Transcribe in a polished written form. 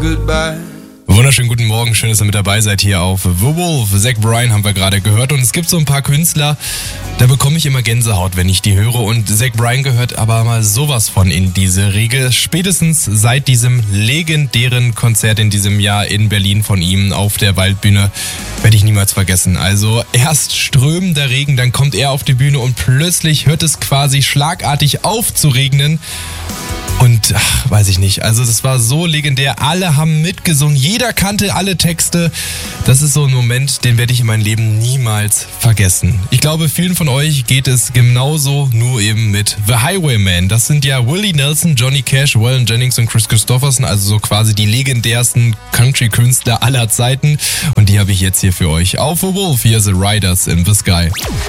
Goodbye. Wunderschönen guten Morgen, schön, dass ihr mit dabei seid hier auf The Wolf. Zach Bryan haben wir gerade gehört und es gibt so ein paar Künstler, da bekomme ich immer Gänsehaut, wenn ich die höre, und Zach Bryan gehört aber mal sowas von in diese Riege. Spätestens seit diesem legendären Konzert in diesem Jahr in Berlin von ihm auf der Waldbühne werde ich niemals vergessen. Also erst strömender Regen, dann kommt er auf die Bühne und plötzlich hört es quasi schlagartig auf zu regnen. Und weiß ich nicht, also das war so legendär, alle haben mitgesungen, jeder kannte alle Texte. Das ist so ein Moment, den werde ich in meinem Leben niemals vergessen. Ich glaube, vielen von euch geht es genauso, nur eben mit The Highwayman. Das sind ja Willie Nelson, Johnny Cash, Waylon Jennings und Chris Christopherson, also so quasi die legendärsten Country-Künstler aller Zeiten. Und die habe ich jetzt hier für euch auf The Wolf. Hier The Riders in the Sky.